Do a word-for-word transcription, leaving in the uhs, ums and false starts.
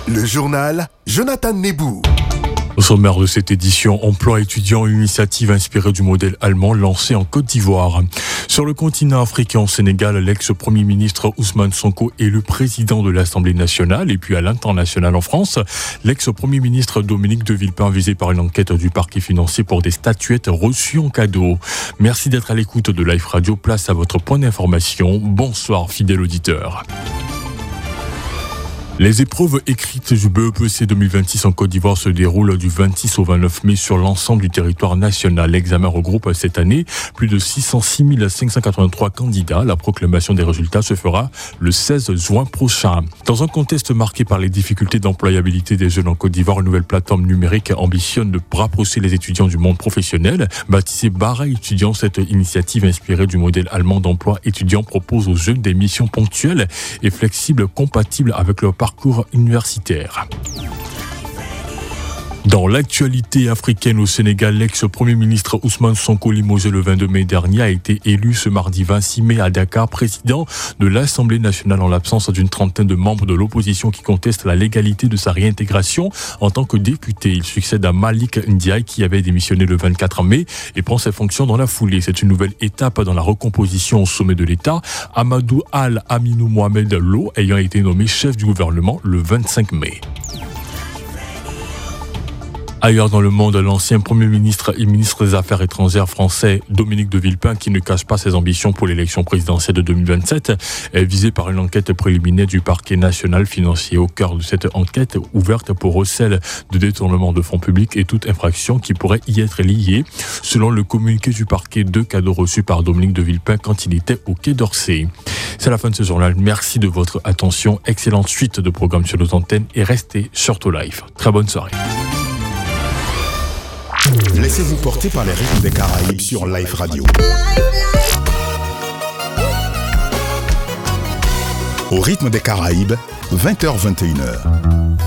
Le journal Jonathan Nebou. Au sommaire de cette édition, emploi étudiant, une initiative inspirée du modèle allemand lancée en Côte d'Ivoire. Sur le continent africain, au Sénégal, l'ex-premier ministre Ousmane Sonko élu président de l'Assemblée nationale, et puis à l'international en France, l'ex-premier ministre Dominique de Villepin visé par une enquête du parquet financier pour des statuettes reçues en cadeau. Merci d'être à l'écoute de Life Radio. Place à votre point d'information. Bonsoir, fidèles auditeurs. Les épreuves écrites du B E P C deux mille vingt-six en Côte d'Ivoire se déroulent du vingt-six au vingt-neuf mai sur l'ensemble du territoire national. L'examen regroupe cette année plus de six cent six mille cinq cent quatre-vingt-trois candidats. La proclamation des résultats se fera le seize juin prochain. Dans un contexte marqué par les difficultés d'employabilité des jeunes en Côte d'Ivoire, une nouvelle plateforme numérique ambitionne de rapprocher les étudiants du monde professionnel. Baptisée Bara étudiant, cette initiative inspirée du modèle allemand d'emploi étudiant propose aux jeunes des missions ponctuelles et flexibles compatibles avec leur parcours parcours universitaire. Dans l'actualité africaine au Sénégal, l'ex-premier ministre Ousmane Sonko, limogé le vingt-deux mai dernier, a été élu ce mardi vingt-six mai à Dakar, président de l'Assemblée nationale en l'absence d'une trentaine de membres de l'opposition qui contestent la légalité de sa réintégration en tant que député. Il succède à Malik Ndiaye qui avait démissionné le vingt-quatre mai et prend ses fonctions dans la foulée. C'est une nouvelle étape dans la recomposition au sommet de l'État. Amadou Al-Aminou Mohamed Lo ayant été nommé chef du gouvernement le vingt-cinq mai. Ailleurs dans le monde, l'ancien Premier ministre et ministre des Affaires étrangères français Dominique de Villepin, qui ne cache pas ses ambitions pour l'élection présidentielle de deux mille vingt-sept, est visé par une enquête préliminaire du parquet national financier. Au cœur de cette enquête ouverte pour recel de détournement de fonds publics et toute infraction qui pourrait y être liée. Selon le communiqué du parquet, deux cadeaux reçus par Dominique de Villepin quand il était au Quai d'Orsay. C'est la fin de ce journal. Merci de votre attention. Excellente suite de programmes sur nos antennes et restez surtout live. Très bonne soirée. Laissez-vous porter par les rythmes des Caraïbes sur Life Radio. Au rythme des Caraïbes, vingt heures vingt et une heures.